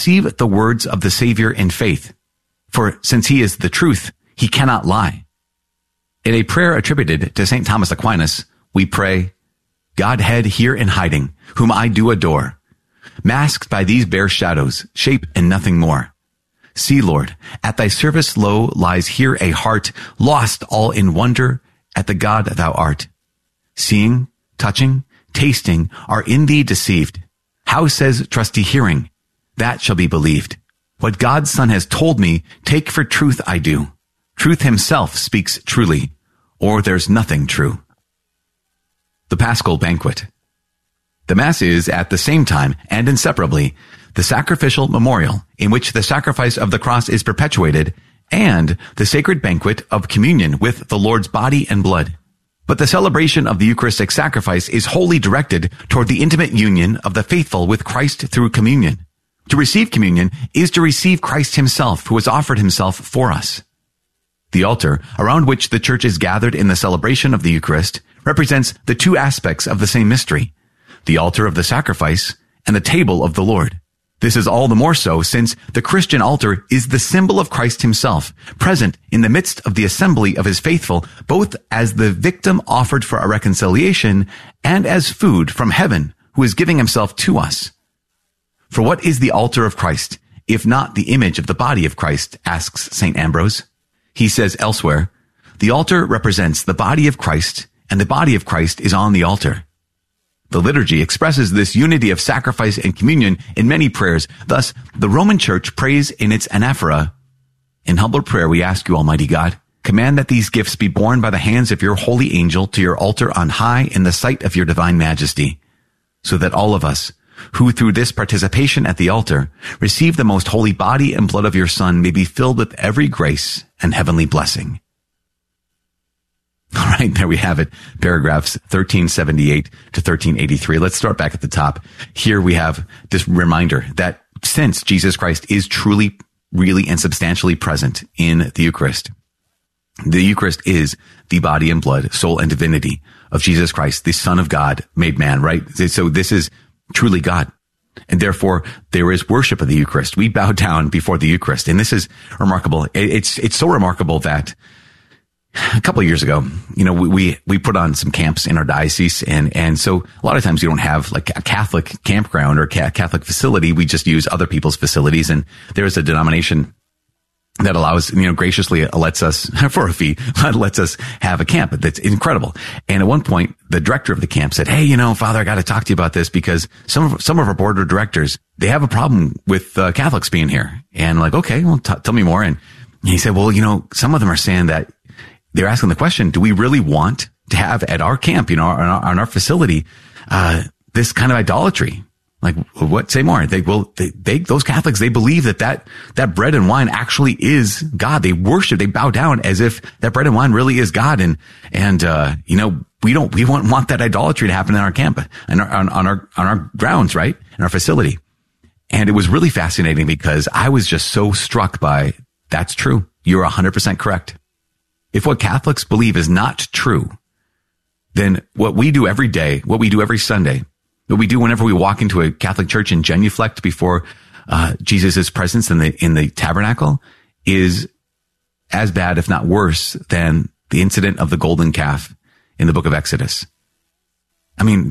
receive the words of the Savior in faith. For since he is the truth, he cannot lie. In a prayer attributed to St. Thomas Aquinas, we pray, Godhead here in hiding, whom I do adore, masked by these bare shadows, shape and nothing more. See, Lord, at thy service low lies here a heart lost all in wonder at the God thou art. Seeing, touching, tasting are in thee deceived. How says trusty hearing? That shall be believed. What God's Son has told me, take for truth I do. Truth himself speaks truly, or there's nothing true. The Paschal Banquet. The Mass is, at the same time and inseparably, the sacrificial memorial in which the sacrifice of the cross is perpetuated and the sacred banquet of communion with the Lord's body and blood. But the celebration of the Eucharistic sacrifice is wholly directed toward the intimate union of the faithful with Christ through communion. To receive communion is to receive Christ himself, who has offered himself for us. The altar, around which the Church is gathered in the celebration of the Eucharist, represents the two aspects of the same mystery, the altar of the sacrifice and the table of the Lord. This is all the more so since the Christian altar is the symbol of Christ himself, present in the midst of the assembly of his faithful, both as the victim offered for a reconciliation and as food from heaven, who is giving himself to us. For what is the altar of Christ, if not the image of the body of Christ, asks St. Ambrose. He says elsewhere, the altar represents the body of Christ, and the body of Christ is on the altar. The liturgy expresses this unity of sacrifice and communion in many prayers. Thus, the Roman Church prays in its anaphora, in humble prayer we ask you, Almighty God, command that these gifts be borne by the hands of your holy angel to your altar on high in the sight of your divine majesty, so that all of us, who through this participation at the altar receive the most holy body and blood of your Son, may be filled with every grace and heavenly blessing. All right, there we have it. Paragraphs 1378 to 1383. Let's start back at the top. Here we have this reminder that since Jesus Christ is truly, really, and substantially present in the Eucharist is the body and blood, soul and divinity of Jesus Christ, the Son of God made man, right? So this is truly God. And therefore, there is worship of the Eucharist. We bow down before the Eucharist. And this is remarkable. It's so remarkable that a couple of years ago, we put on some camps in our diocese. And so a lot of times we don't have like a Catholic campground or Catholic facility. We just use other people's facilities. And there's a denomination that allows, graciously lets us, for a fee, lets us have a camp. That's incredible. And at one point, the director of the camp said, hey, Father, I got to talk to you about this because some of our board of directors, they have a problem with Catholics being here. And like, okay, well, tell me more. And he said, well, some of them are saying that they're asking the question, do we really want to have at our camp, on our facility, this kind of idolatry? Like, what? Say more. Those Catholics, they believe that bread and wine actually is God. They worship, they bow down as if that bread and wine really is God. And we won't want that idolatry to happen in our camp and on our grounds, right? In our facility. And it was really fascinating because I was just so struck by, that's true. You're 100% correct. If what Catholics believe is not true, then what we do every day, what we do every Sunday, what we do whenever we walk into a Catholic church and genuflect before Jesus' presence in the tabernacle is as bad, if not worse, than the incident of the golden calf in the book of Exodus. I mean,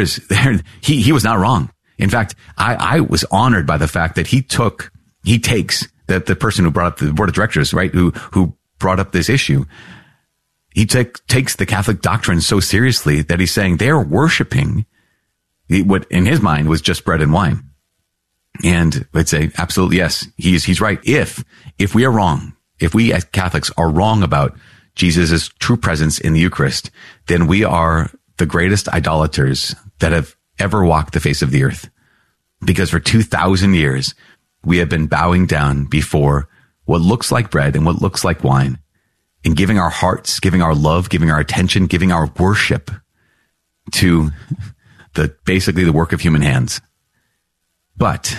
he was not wrong. In fact, I was honored by the fact that he takes the person who brought up the board of directors, right, who brought up this issue. He takes the Catholic doctrine so seriously that he's saying they're worshiping what in his mind was just bread and wine. And I'd say, absolutely, yes, he's right. If we are wrong, if we as Catholics are wrong about Jesus' true presence in the Eucharist, then we are the greatest idolaters that have ever walked the face of the earth. Because for 2,000 years, we have been bowing down before what looks like bread and what looks like wine, and giving our hearts, giving our love, giving our attention, giving our worship to basically the work of human hands. But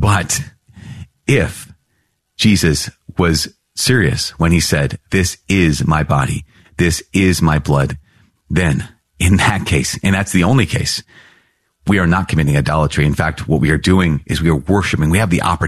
if Jesus was serious when he said, this is my body, this is my blood, then in that case, and that's the only case, we are not committing idolatry. In fact, what we are doing is we are worshiping. We have the opportunity